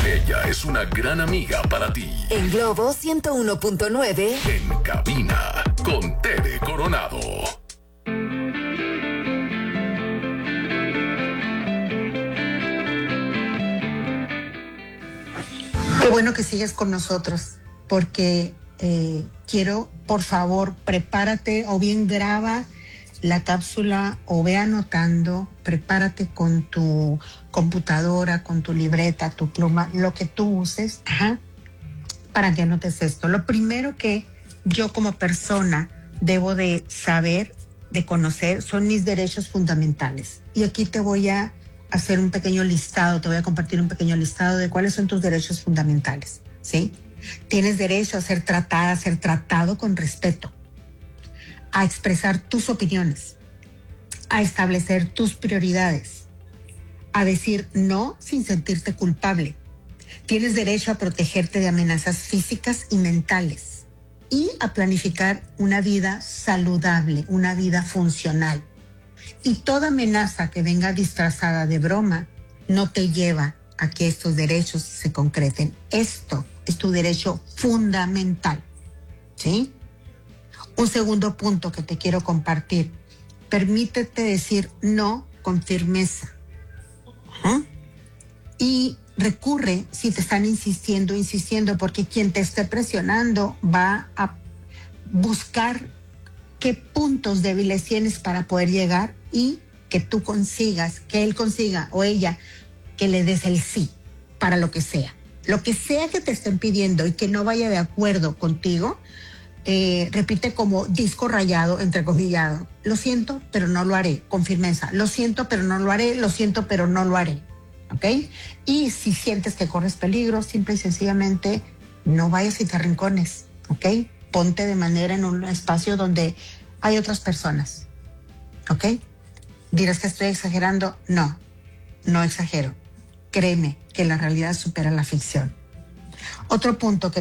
Ella es una gran amiga para ti. En Globo 101.9. En cabina, con Tere Coronado. Qué bueno que sigues con nosotros, porque quiero, por favor, prepárate o bien graba la cápsula o ve anotando, prepárate con tu computadora, con tu libreta, tu pluma, lo que tú uses, para que anotes esto. Lo primero que yo como persona debo de saber, de conocer, son mis derechos fundamentales. Y aquí te voy a hacer un pequeño listado, te voy a compartir un pequeño listado de cuáles son tus derechos fundamentales, ¿sí? Tienes derecho a ser tratada, a ser tratado con respeto, a expresar tus opiniones, a establecer tus prioridades, a decir no sin sentirte culpable. Tienes derecho a protegerte de amenazas físicas y mentales y a planificar una vida saludable, una vida funcional. Y toda amenaza que venga disfrazada de broma no te lleva a que estos derechos se concreten. Esto es tu derecho fundamental, ¿sí? Un segundo punto que te quiero compartir. Permítete decir no con firmeza. Y recurre si te están insistiendo, porque quien te esté presionando va a buscar qué puntos débiles tienes para poder llegar y que tú consigas, que él consiga o ella, que le des el sí para lo que sea. Lo que sea que te estén pidiendo y que no vaya de acuerdo contigo, repite como disco rayado, entrecomillado. Lo siento, pero no lo haré, con firmeza. Lo siento, pero no lo haré. Lo siento, pero no lo haré. ¿Ok? Y si sientes que corres peligro, simple y sencillamente no vayas y te arrincones. ¿Ok? Ponte de manera en un espacio donde hay otras personas. ¿Ok? ¿Dirás que estoy exagerando? No, no exagero. Créeme que la realidad supera la ficción. Otro punto que